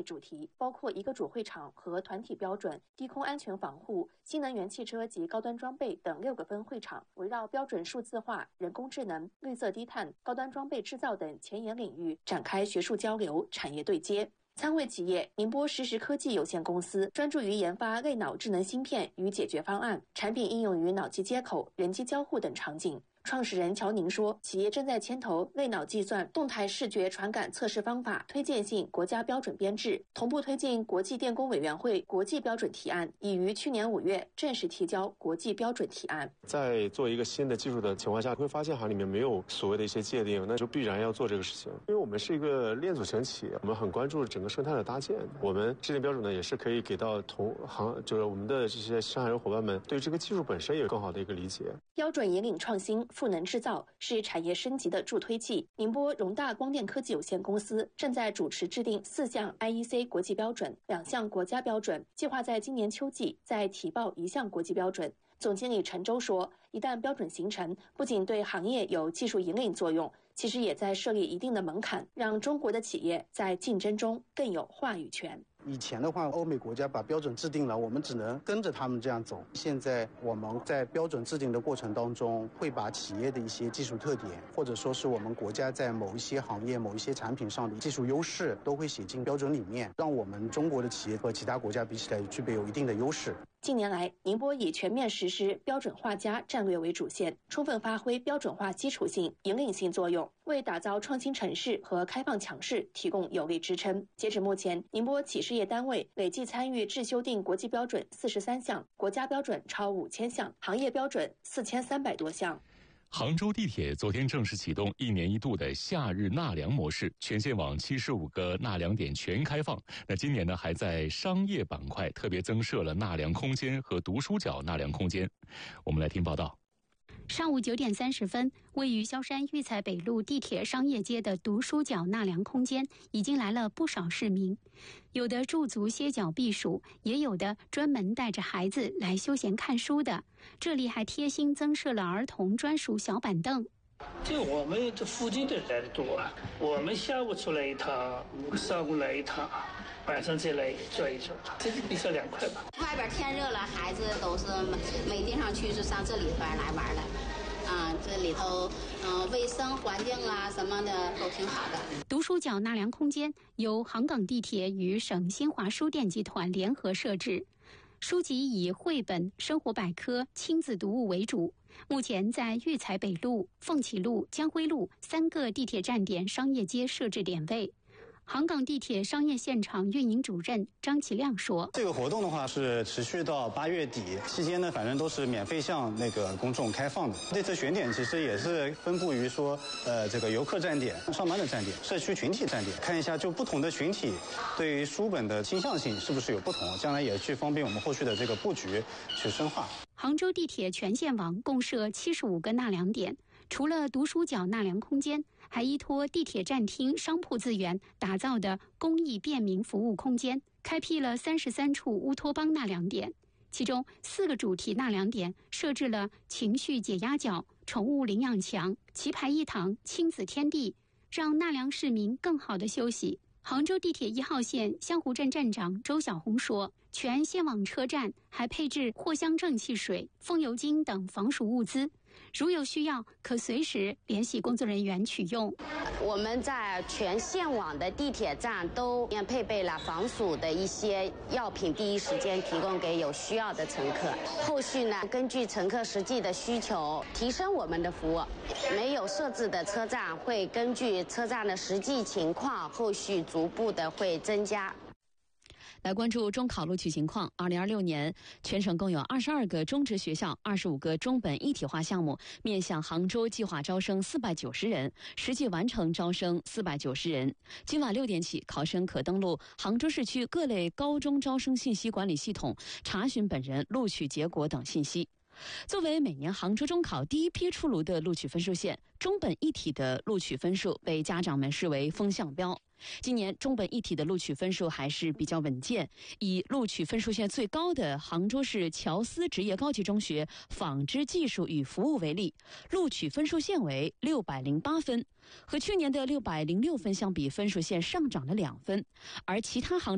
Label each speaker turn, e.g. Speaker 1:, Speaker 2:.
Speaker 1: 主题，包括一个主会场和团体标准、低空安全防护、新能源汽车及高端装备等6个分会场，围绕标准数字化、人工智能、绿色低碳、高端装备制造等前沿领域展开学术交流、产业对接。参会企业宁波实时科技有限公司专注于研发类脑智能芯片与解决方案，产品应用于脑机接口、人机交互等场景。创始人乔宁说，企业正在牵头类脑计算动态视觉传感测试方法推荐性国家标准编制，同步推进国际电工委员会国际标准提案，已于去年5月正式提交国际标准提案。
Speaker 2: 在做一个新的技术的情况下，会发现里面没有所谓的一些界定，那就必然要做这个事情。因为我们是一个链组型企业，我们很关注整个生态的搭建，我们制定标准呢也是可以给到同行，就是我们的这些上海人伙伴们对这个技术本身有更好的一个理解。
Speaker 1: 标准引领创新，赋能制造，是产业升级的助推器。宁波荣大光电科技有限公司正在主持制定4项 IEC 国际标准、2项国家标准，计划在今年秋季再提报1项国际标准。总经理陈舟说，一旦标准形成，不仅对行业有技术引领作用，其实也在设立一定的门槛，让中国的企业在竞争中更有话语权。
Speaker 3: 以前的话，欧美国家把标准制定了，我们只能跟着他们这样走。现在我们在标准制定的过程当中，会把企业的一些技术特点，或者说是我们国家在某一些行业、某一些产品上的技术优势，都会写进标准里面，让我们中国的企业和其他国家比起来，具备有一定的优势。
Speaker 1: 近年来，宁波以全面实施标准化加战略为主线，充分发挥标准化基础性、引领性作用，为打造创新城市和开放强市提供有力支撑。截止目前，宁波企事业单位累计参与制修订国际标准43项，国家标准超5000项，行业标准4300多项。
Speaker 4: 杭州地铁昨天正式启动1年1度的夏日纳凉模式，全线网75个纳凉点全开放。那今年呢，还在商业板块特别增设了纳凉空间和读书角纳凉空间。我们来听报道。
Speaker 5: 上午9点30分，位于萧山育才北路地铁商业街的读书角纳凉空间已经来了不少市民，有的驻足歇脚避暑，也有的专门带着孩子来休闲看书的。这里还贴心增设了儿童专属小板凳。
Speaker 6: 就我们这附近的人多，我们下午出来一趟，上午来一趟，晚上再来转一转，这就比较凉快吧。
Speaker 7: 外边天热了，孩子都是没地方去，是上这里边来玩的。这里头卫生环境啊什么的都挺好的。
Speaker 5: 读书角纳凉空间由杭港地铁与省新华书店集团联合设置，书籍以绘本、生活百科、亲子读物为主。目前在育才北路、凤起路、江辉路3个地铁站点商业街设置点位。杭港地铁商业现场运营主任张启亮说，
Speaker 8: 这个活动的话是持续到8月底，期间呢反正都是免费向公众开放的。这次选点其实也是分布于说这个游客站点、上班的站点、社区群体站点，看一下就不同的群体对于书本的倾向性是不是有不同，将来也去方便我们后续的这个布局去深化。
Speaker 5: 杭州地铁全线网共设75个纳凉点，除了读书角纳凉空间，还依托地铁站厅商铺资源打造的公益便民服务空间，开辟了33处乌托邦纳凉点。其中4个主题纳凉点设置了情绪解压角、宠物领养墙、棋牌一堂、亲子天地，让纳凉市民更好的休息。杭州地铁1号线湘湖镇站长周小红说，全线网车站还配置藿香正气水、风油精等防暑物资，如有需要可随时联系工作人员取用。
Speaker 7: 我们在全线网的地铁站都配备了防暑的一些药品，第一时间提供给有需要的乘客。后续呢，根据乘客实际的需求提升我们的服务。没有设置的车站会根据车站的实际情况，后续逐步的会增加。
Speaker 9: 来关注中考录取情况。2026年，全省共有22个中职学校、25个中本一体化项目面向杭州计划招生490人，实际完成招生490人。今晚6点起，考生可登录杭州市区各类高中招生信息管理系统，查询本人录取结果等信息。作为每年杭州中考第一批出炉的录取分数线，中本一体的录取分数被家长们视为风向标。今年中本一体的录取分数还是比较稳健，以录取分数线最高的杭州市乔思职业高级中学纺织技术与服务为例，录取分数线为608分，和去年的606分相比，分数线上涨了2分，而其他杭